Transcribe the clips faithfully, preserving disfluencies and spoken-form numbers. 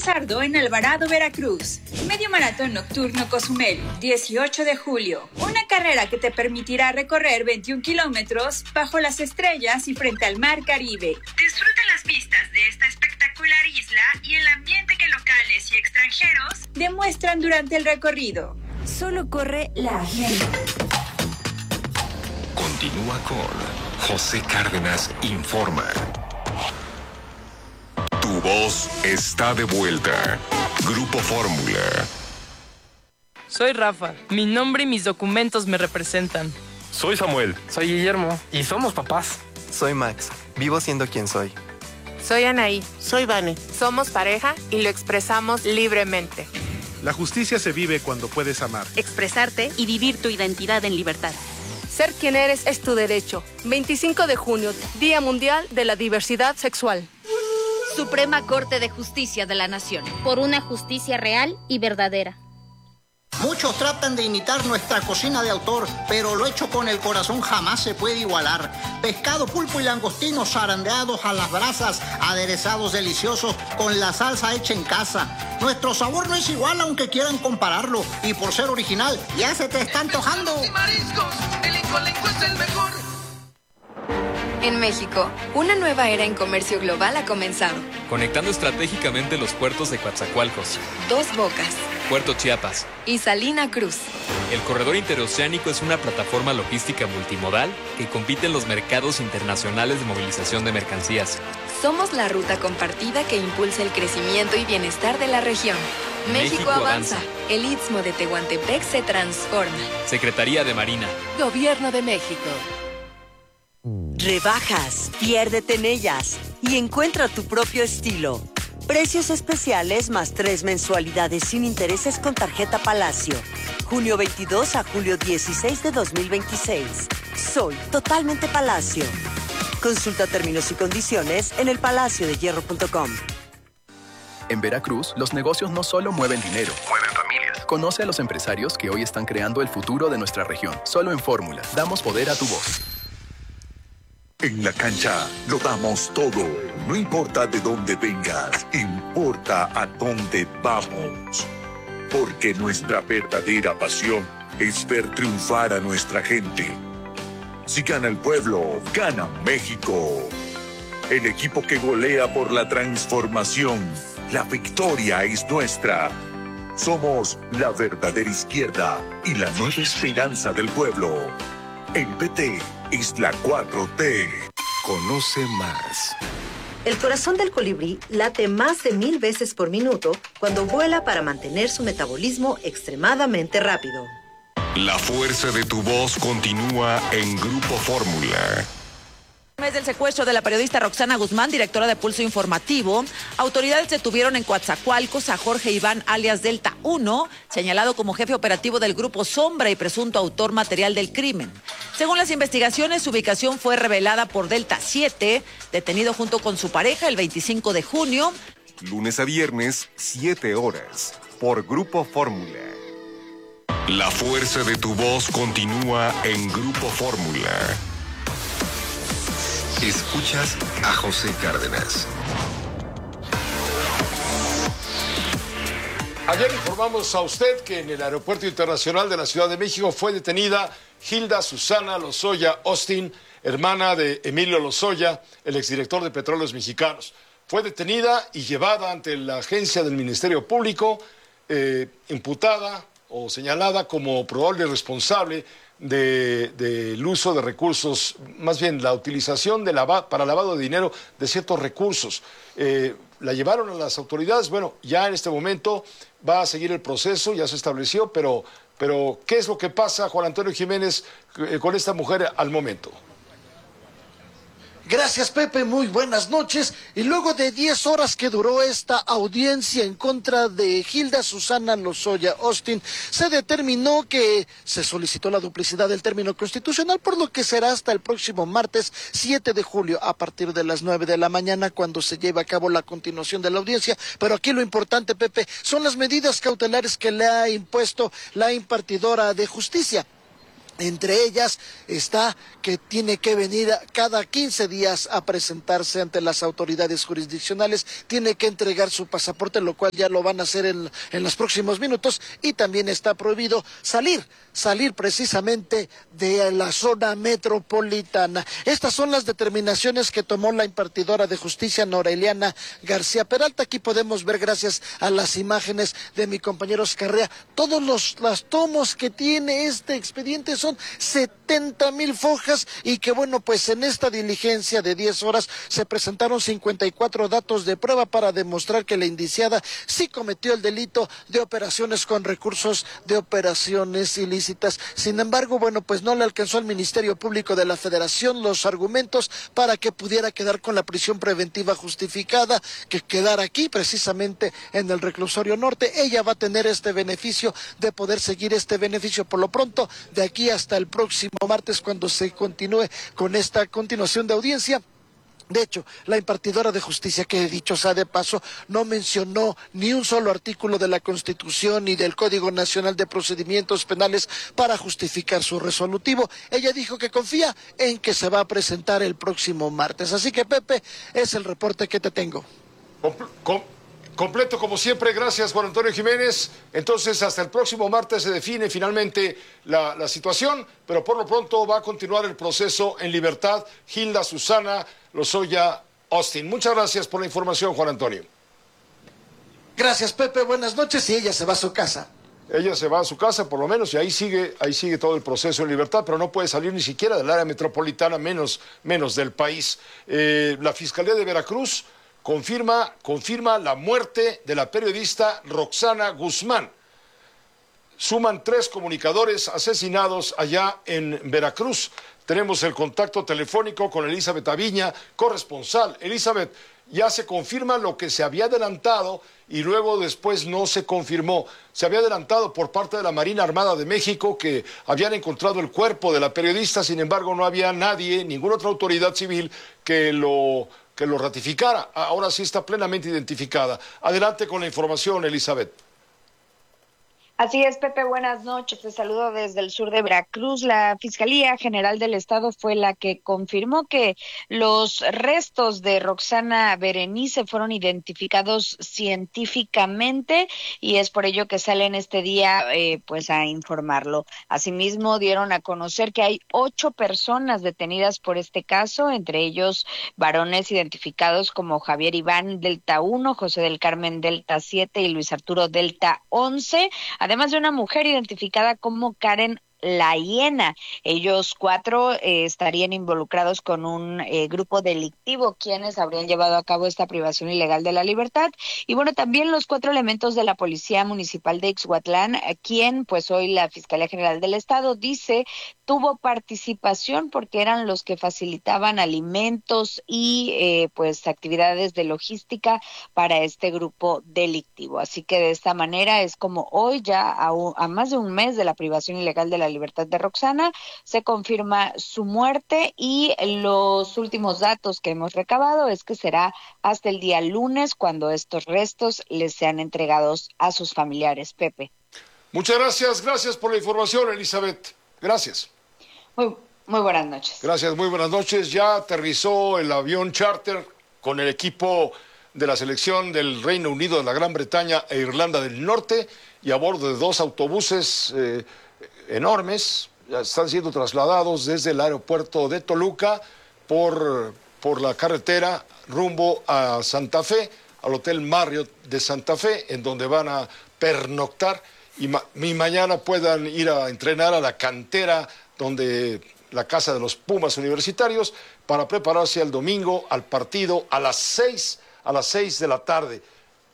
Lizardo en Alvarado, Veracruz. Medio Maratón Nocturno Cozumel, dieciocho de julio. Una carrera que te permitirá recorrer veintiún kilómetros bajo las estrellas y frente al mar Caribe. Disfruta las vistas de esta espectacular isla y el ambiente que locales y extranjeros demuestran durante el recorrido. Solo corre la agenda. Continúa con José Cárdenas Informa. Tu voz está de vuelta. Grupo Fórmula. Soy Rafa. Mi nombre y mis documentos me representan. Soy Samuel. Soy Guillermo. Y somos papás. Soy Max. Vivo siendo quien soy. Soy Anaí. Soy Vane. Somos pareja y lo expresamos libremente. La justicia se vive cuando puedes amar, expresarte y vivir tu identidad en libertad. Ser quien eres es tu derecho. veinticinco de junio, Día Mundial de la Diversidad Sexual. Suprema Corte de Justicia de la Nación. Por una justicia real y verdadera. Muchos tratan de imitar nuestra cocina de autor, pero lo hecho con el corazón jamás se puede igualar. Pescado, pulpo y langostinos zarandeados a las brasas, aderezados deliciosos con la salsa hecha en casa. Nuestro sabor no es igual aunque quieran compararlo, y por ser original, ya se te está antojando. Y mariscos, el Incolenco es el mejor. En México, una nueva era en comercio global ha comenzado. Conectando estratégicamente los puertos de Coatzacoalcos, Dos Bocas, Puerto Chiapas y Salina Cruz. El corredor interoceánico es una plataforma logística multimodal que compite en los mercados internacionales de movilización de mercancías. Somos la ruta compartida que impulsa el crecimiento y bienestar de la región. México, México avanza. avanza. El Istmo de Tehuantepec se transforma. Secretaría de Marina. Gobierno de México. Rebajas, piérdete en ellas y encuentra tu propio estilo. Precios especiales más tres mensualidades sin intereses con tarjeta Palacio. junio veintidós a julio dieciséis de dos mil veintiséis. Soy totalmente Palacio. Consulta términos y condiciones en el palacio de hierro punto com. En Veracruz, los negocios no solo mueven dinero, mueven familias. Conoce a los empresarios que hoy están creando el futuro de nuestra región. Solo en Fórmula, damos poder a tu voz. En la cancha lo damos todo. No importa de dónde vengas, importa a dónde vamos. Porque nuestra verdadera pasión es ver triunfar a nuestra gente. Si gana el pueblo, gana México. El equipo que golea por la transformación. La victoria es nuestra. Somos la verdadera izquierda y la nueva esperanza del pueblo. El P T es la cuatro T. Conoce más. El corazón del colibrí late más de mil veces por minuto cuando vuela para mantener su metabolismo extremadamente rápido. La fuerza de tu voz continúa en Grupo Fórmula. Mes del secuestro de la periodista Roxana Guzmán, directora de Pulso Informativo, autoridades detuvieron en Coatzacoalcos a Jorge Iván alias Delta uno, señalado como jefe operativo del Grupo Sombra y presunto autor material del crimen. Según las investigaciones, su ubicación fue revelada por Delta siete, detenido junto con su pareja el veinticinco de junio. Lunes a viernes, siete horas, por Grupo Fórmula. La fuerza de tu voz continúa en Grupo Fórmula. Escuchas a José Cárdenas. Ayer informamos a usted que en el Aeropuerto Internacional de la Ciudad de México fue detenida Hilda Susana Lozoya Austin, hermana de Emilio Lozoya, el exdirector de Petróleos Mexicanos. Fue detenida y llevada ante la agencia del Ministerio Público, eh, imputada o señalada como probable responsable del de, de uso de recursos, más bien la utilización de lava, para lavado de dinero de ciertos recursos. Eh, la llevaron a las autoridades, bueno, ya en este momento va a seguir el proceso, ya se estableció, pero, pero ¿qué es lo que pasa, Juan Antonio Jiménez, eh, con esta mujer al momento? Gracias, Pepe, muy buenas noches. Y luego de diez horas que duró esta audiencia en contra de Hilda Susana Lozoya Austin, se determinó que se solicitó la duplicidad del término constitucional, por lo que será hasta el próximo martes siete de julio a partir de las nueve de la mañana cuando se lleve a cabo la continuación de la audiencia. Pero aquí lo importante, Pepe, son las medidas cautelares que le ha impuesto la impartidora de justicia. Entre ellas está que tiene que venir cada quince días a presentarse ante las autoridades jurisdiccionales, tiene que entregar su pasaporte, lo cual ya lo van a hacer en, en los próximos minutos, y también está prohibido salir, salir precisamente de la zona metropolitana. Estas son las determinaciones que tomó la impartidora de justicia, Noreliana García Peralta. Aquí podemos ver, gracias a las imágenes de mi compañero Oscarrea, todos los, los tomos que tiene este expediente. Son setenta mil fojas y que bueno, pues en esta diligencia de diez horas se presentaron cincuenta y cuatro datos de prueba para demostrar que la indiciada sí cometió el delito de operaciones con recursos, de operaciones ilícitas. Sin embargo, bueno, pues no le alcanzó al Ministerio Público de la Federación los argumentos para que pudiera quedar con la prisión preventiva justificada, que quedara aquí precisamente en el reclusorio norte. Ella va a tener este beneficio de poder seguir este beneficio por lo pronto de aquí hasta el próximo martes, cuando se continúe con esta continuación de audiencia. De hecho, la impartidora de justicia, que dicho sea de paso, no mencionó ni un solo artículo de la Constitución ni del Código Nacional de Procedimientos Penales para justificar su resolutivo. Ella dijo que confía en que se va a presentar el próximo martes. Así que, Pepe, es el reporte que te tengo. Com- com- Completo como siempre, gracias Juan Antonio Jiménez. Entonces hasta el próximo martes se define finalmente la, la situación, pero por lo pronto va a continuar el proceso en libertad Hilda Susana Lozoya Austin. Muchas gracias por la información, Juan Antonio. Gracias, Pepe, buenas noches, y ella se va a su casa. Ella se va a su casa por lo menos y ahí sigue, ahí sigue todo el proceso en libertad, pero no puede salir ni siquiera del área metropolitana, menos, menos del país. Eh, la Fiscalía de Veracruz Confirma, confirma la muerte de la periodista Roxana Guzmán. Suman tres comunicadores asesinados allá en Veracruz. Tenemos el contacto telefónico con Elizabeth Aviña, corresponsal. Elizabeth, ya se confirma lo que se había adelantado y luego después no se confirmó. Se había adelantado por parte de la Marina Armada de México que habían encontrado el cuerpo de la periodista, sin embargo no había nadie, ninguna otra autoridad civil que lo... que lo ratificara. Ahora sí está plenamente identificada. Adelante con la información, Elizabeth. Así es, Pepe, buenas noches. Te saludo desde el sur de Veracruz. La Fiscalía General del Estado fue la que confirmó que los restos de Roxana Berenice fueron identificados científicamente y es por ello que salen este día eh, pues a informarlo. Asimismo, dieron a conocer que hay ocho personas detenidas por este caso, entre ellos varones identificados como Javier Iván Delta uno, José del Carmen Delta siete y Luis Arturo Delta once. Además de una mujer identificada como Karen La Hiena. Ellos cuatro eh, estarían involucrados con un eh, grupo delictivo, quienes habrían llevado a cabo esta privación ilegal de la libertad. Y bueno, también los cuatro elementos de la Policía Municipal de Ixhuatlán, quien pues hoy la Fiscalía General del Estado dice tuvo participación porque eran los que facilitaban alimentos y eh, pues actividades de logística para este grupo delictivo. Así que de esta manera es como hoy, ya a, un, a más de un mes de la privación ilegal de la libertad de Roxana, se confirma su muerte y los últimos datos que hemos recabado es que será hasta el día lunes cuando estos restos les sean entregados a sus familiares. Pepe. Muchas gracias, gracias por la información, Elizabeth. Gracias. Muy, muy buenas noches. Gracias, muy buenas noches. Ya aterrizó el avión charter con el equipo de la selección del Reino Unido, de la Gran Bretaña e Irlanda del Norte, y a bordo de dos autobuses eh, enormes, ya están siendo trasladados desde el aeropuerto de Toluca por, por la carretera rumbo a Santa Fe, al Hotel Marriott de Santa Fe, en donde van a pernoctar y, ma y mañana puedan ir a entrenar a la cantera, donde la casa de los Pumas universitarios, para prepararse al domingo, al partido, a las seis, a las seis de la tarde.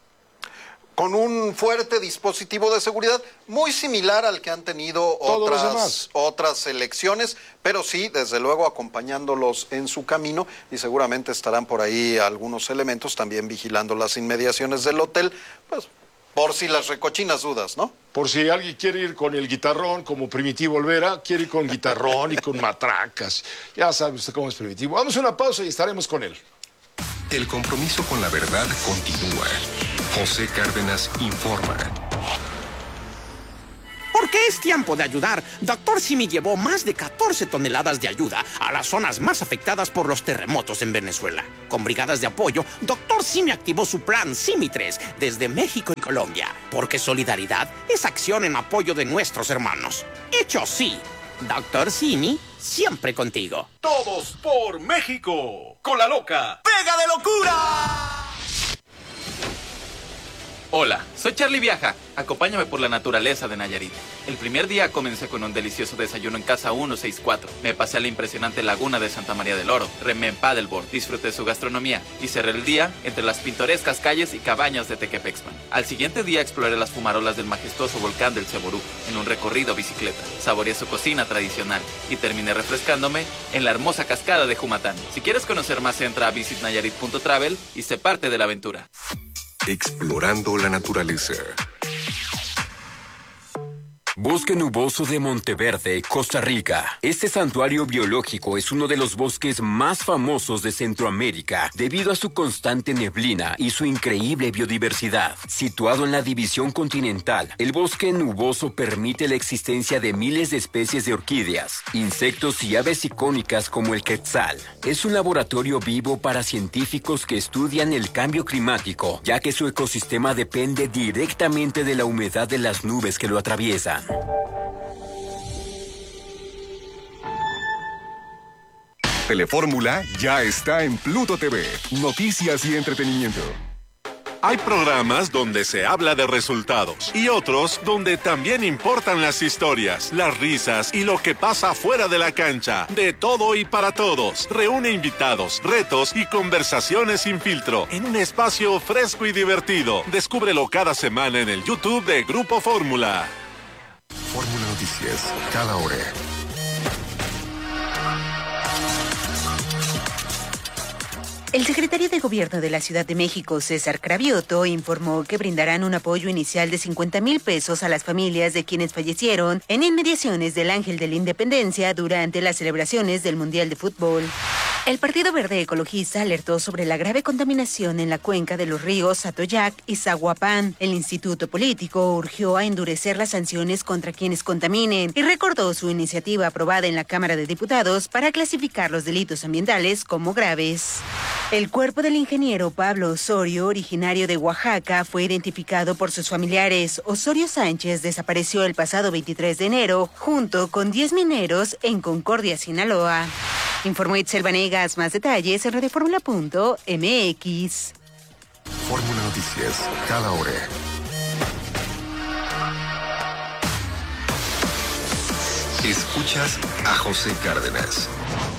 Con un fuerte dispositivo de seguridad muy similar al que han tenido otras, otras selecciones, pero sí, desde luego, acompañándolos en su camino, y seguramente estarán por ahí algunos elementos también vigilando las inmediaciones del hotel, pues por si las recochinas dudas, ¿no? Por si alguien quiere ir con el guitarrón, como Primitivo Olvera, quiere ir con guitarrón y con matracas. Ya sabe usted cómo es Primitivo. Vamos a una pausa y estaremos con él. El compromiso con la verdad continúa. José Cárdenas informa. ¿Por qué Porque es tiempo de ayudar, Doctor Simi llevó más de catorce toneladas de ayuda a las zonas más afectadas por los terremotos en Venezuela. Con brigadas de apoyo, Doctor Simi activó su plan Simi tres desde México y Colombia. Porque solidaridad es acción en apoyo de nuestros hermanos. Hecho sí, Doctor Simi, siempre contigo. Todos por México. Con la loca. ¡Pega de locura! Hola, soy Charlie Viaja. Acompáñame por la naturaleza de Nayarit. El primer día comencé con un delicioso desayuno en Casa ciento sesenta y cuatro. Me pasé a la impresionante laguna de Santa María del Oro. Remé en paddleboard, disfruté su gastronomía y cerré el día entre las pintorescas calles y cabañas de Tequepexpan. Al siguiente día exploré las fumarolas del majestuoso volcán del Ceború en un recorrido bicicleta. Saboreé su cocina tradicional y terminé refrescándome en la hermosa cascada de Jumatán. Si quieres conocer más, entra a visit nayarit punto travel y sé parte de la aventura. Explorando la naturaleza. Bosque Nuboso de Monteverde, Costa Rica. Este santuario biológico es uno de los bosques más famosos de Centroamérica debido a su constante neblina y su increíble biodiversidad. Situado en la división continental, el bosque nuboso permite la existencia de miles de especies de orquídeas, insectos y aves icónicas como el quetzal. Es un laboratorio vivo para científicos que estudian el cambio climático, ya que su ecosistema depende directamente de la humedad de las nubes que lo atraviesan. Telefórmula ya está en Pluto T V. Noticias y entretenimiento. Hay programas donde se habla de resultados y otros donde también importan las historias, las risas y lo que pasa fuera de la cancha. De todo y para todos. Reúne invitados, retos y conversaciones sin filtro en un espacio fresco y divertido. Descúbrelo cada semana en el YouTube de Grupo Fórmula. Fórmula Noticias, cada hora. El secretario de Gobierno de la Ciudad de México, César Cravioto, informó que brindarán un apoyo inicial de cincuenta mil pesos a las familias de quienes fallecieron en inmediaciones del Ángel de la Independencia durante las celebraciones del Mundial de Fútbol. El Partido Verde Ecologista alertó sobre la grave contaminación en la cuenca de los ríos Atoyac y Zaguapán. El Instituto Político urgió a endurecer las sanciones contra quienes contaminen y recordó su iniciativa aprobada en la Cámara de Diputados para clasificar los delitos ambientales como graves. El cuerpo del ingeniero Pablo Osorio, originario de Oaxaca, fue identificado por sus familiares. Osorio Sánchez desapareció el pasado veintitrés de enero junto con diez mineros en Concordia, Sinaloa. Informó Itzel Vanegas. Más detalles en radioformula punto m x. Fórmula Noticias, cada hora. Escuchas a José Cárdenas.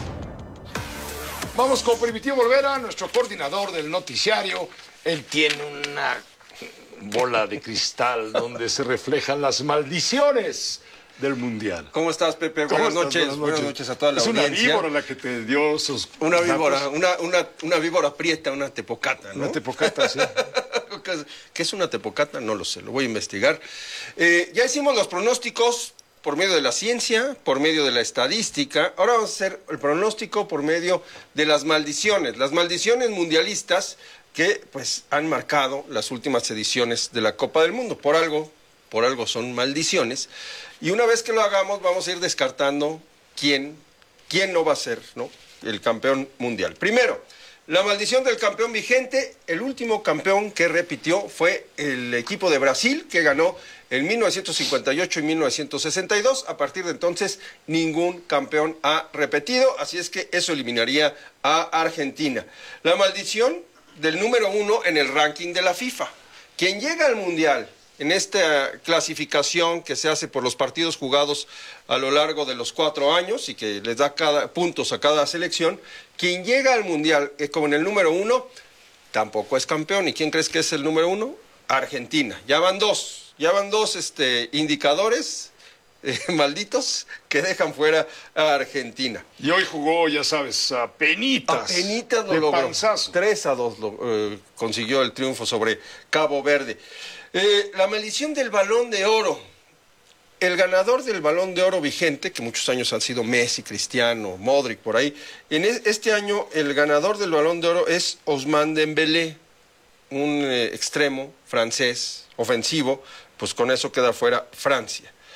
Vamos con Primitivo Olvera, nuestro coordinador del noticiario. Él tiene una bola de cristal donde se reflejan las maldiciones del Mundial. ¿Cómo estás, Pepe? Buenas noches. Buenas noches. Buenas noches a toda la es audiencia. Es una víbora la que te dio sus... Una víbora, una, una, una víbora prieta, una tepocata, ¿no? Una tepocata, sí. ¿Qué es una tepocata? No lo sé, lo voy a investigar. Eh, ya hicimos los pronósticos por medio de la ciencia, por medio de la estadística. Ahora vamos a hacer el pronóstico por medio de las maldiciones. Las maldiciones mundialistas que, pues, han marcado las últimas ediciones de la Copa del Mundo. Por algo, por algo son maldiciones. Y una vez que lo hagamos, vamos a ir descartando quién, quién no va a ser, ¿no?, el campeón mundial. Primero, la maldición del campeón vigente. El último campeón que repitió fue el equipo de Brasil, que ganó en mil novecientos cincuenta y ocho y mil novecientos sesenta y dos. A partir de entonces, ningún campeón ha repetido, así es que eso eliminaría a Argentina. La maldición del número uno en el ranking de la FIFA. Quien llega al Mundial en esta clasificación que se hace por los partidos jugados a lo largo de los cuatro años y que les da cada, puntos a cada selección, quien llega al Mundial eh, como en el número uno, tampoco es campeón. ¿Y quién crees que es el número uno? Argentina. Ya van dos, ya van dos este, indicadores eh, malditos que dejan fuera a Argentina. Y hoy jugó, ya sabes, a penitas. A penitas lo de logró. Panzazo. tres a dos lo, eh, consiguió el triunfo sobre Cabo Verde. Eh, la maldición del Balón de Oro. El ganador del Balón de Oro vigente, que muchos años han sido Messi, Cristiano, Modric, por ahí, en este año el ganador del Balón de Oro es Ousmane Dembélé, un eh, extremo francés ofensivo, pues con eso queda fuera Francia.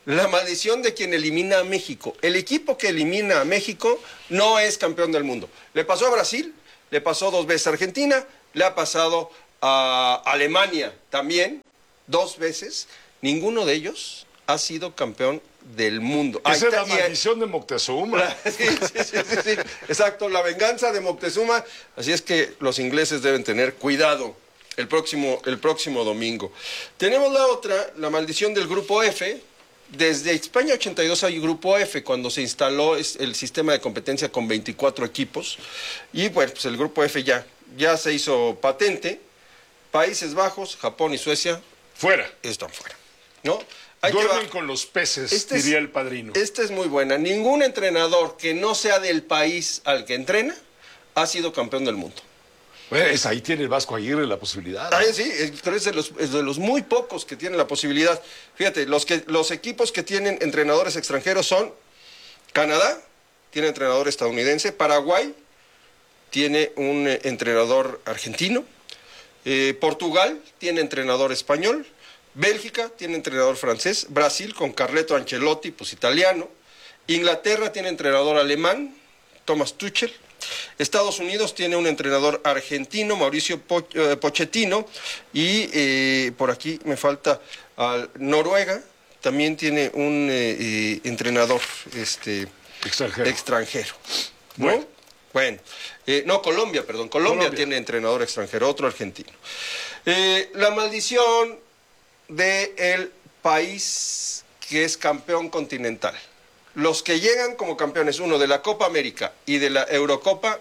La maldición de quien elimina a México. El equipo que elimina a México no es campeón del mundo. Le pasó a Brasil, le pasó dos veces a Argentina, le ha pasado a Alemania también, dos veces. Ninguno de ellos ha sido campeón del mundo. Esa es la maldición de Moctezuma. La, sí, sí, sí, sí, sí, exacto, la venganza de Moctezuma. Así es que los ingleses deben tener cuidado el próximo, el próximo domingo. Tenemos la otra, la maldición del grupo F. Desde España ochenta y dos hay grupo F, cuando se instaló el sistema de competencia con veinticuatro equipos. Y bueno, pues el grupo F ya, ya se hizo patente. Países Bajos, Japón y Suecia fuera. Están fuera, ¿no? Ahí duermen con los peces, este diría es, el padrino. Esta es muy buena. Ningún entrenador que no sea del país al que entrena ha sido campeón del mundo. Pues ahí tiene el Vasco Aguirre la posibilidad. ¿No? Ah, sí, pero es de, los, es de los muy pocos que tienen la posibilidad. Fíjate, los, que, los equipos que tienen entrenadores extranjeros son Canadá, tiene entrenador estadounidense, Paraguay tiene un eh, entrenador argentino, eh, Portugal tiene entrenador español, Bélgica tiene entrenador francés, Brasil con Carleto Ancelotti, pues italiano, Inglaterra tiene entrenador alemán, Thomas Tuchel, Estados Unidos tiene un entrenador argentino, Mauricio po eh, Pochettino, y eh, por aquí me falta uh, Noruega, también tiene un eh, eh, entrenador este, extranjero. extranjero ¿no? Bueno, bueno eh, no, Colombia, perdón, Colombia, Colombia tiene entrenador extranjero, otro argentino. Eh, la maldición del país que es campeón continental. Los que llegan como campeones, uno de la Copa América y de la Eurocopa,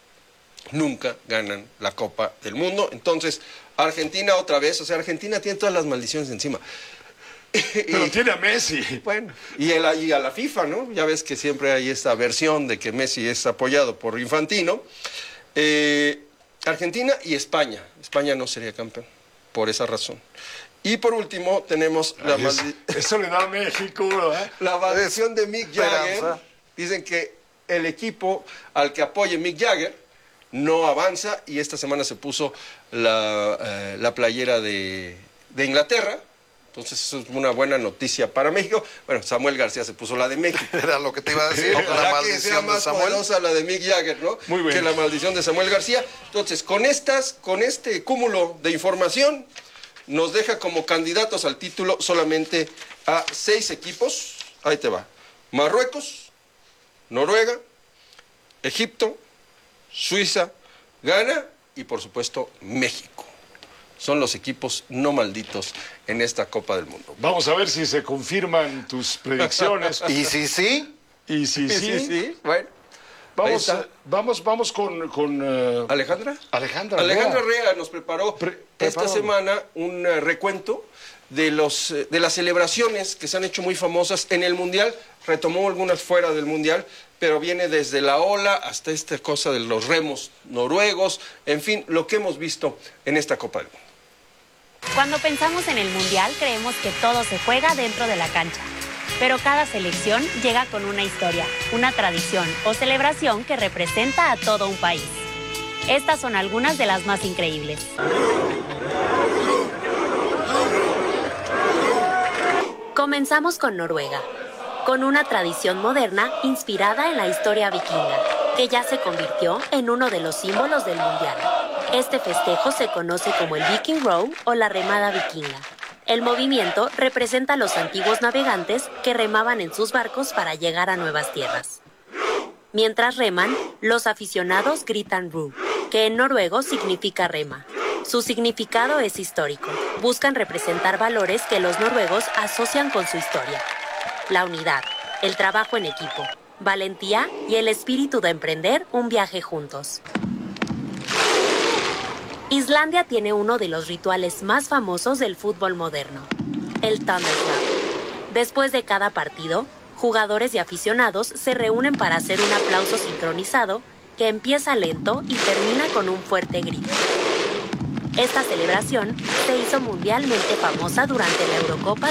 nunca ganan la Copa del Mundo. Entonces, Argentina otra vez, o sea, Argentina tiene todas las maldiciones encima. Pero y, tiene a Messi. Bueno, y, el, y a la FIFA, ¿no? Ya ves que siempre hay esta versión de que Messi es apoyado por Infantino. Eh, Argentina y España. España no sería campeón, por esa razón. Y por último tenemos la maldición. Eso le da a México, ¿verdad? La maldición de Mick Jagger. Dicen que el equipo al que apoye Mick Jagger no avanza, y esta semana se puso la, eh, la playera de, de Inglaterra. Entonces eso es una buena noticia para México. Bueno, Samuel García se puso la de México. Era lo que te iba a decir. Ojalá la maldición que sea más de Samuel. Poderosa la de Mick Jagger, ¿no? Muy bien. Que la maldición de Samuel García. Entonces, con estas, con este cúmulo de información, nos deja como candidatos al título solamente a seis equipos. Ahí te va. Marruecos, Noruega, Egipto, Suiza, Ghana y por supuesto México. Son los equipos no malditos en esta Copa del Mundo. Vamos a ver si se confirman tus predicciones. ¿Y si sí? ¿Y si sí? sí, sí. Bueno. Vamos, uh, vamos, vamos con... con uh, ¿Alejandra? Alejandra Alejandra Rea nos preparó Pre esta semana un uh, recuento de, los, uh, de las celebraciones que se han hecho muy famosas en el Mundial. Retomó algunas fuera del Mundial, pero viene desde la ola hasta esta cosa de los remos noruegos. En fin, lo que hemos visto en esta Copa del Mundo. Cuando pensamos en el Mundial, creemos que todo se juega dentro de la cancha. Pero cada selección llega con una historia, una tradición o celebración que representa a todo un país. Estas son algunas de las más increíbles. Comenzamos con Noruega, con una tradición moderna inspirada en la historia vikinga, que ya se convirtió en uno de los símbolos del Mundial. Este festejo se conoce como el Viking Row o la remada vikinga. El movimiento representa a los antiguos navegantes que remaban en sus barcos para llegar a nuevas tierras. Mientras reman, los aficionados gritan Ru, que en noruego significa rema. Su significado es histórico. Buscan representar valores que los noruegos asocian con su historia. La unidad, el trabajo en equipo, valentía y el espíritu de emprender un viaje juntos. Islandia tiene uno de los rituales más famosos del fútbol moderno, el Thunderclap. Después de cada partido, jugadores y aficionados se reúnen para hacer un aplauso sincronizado que empieza lento y termina con un fuerte grito. Esta celebración se hizo mundialmente famosa durante la Eurocopa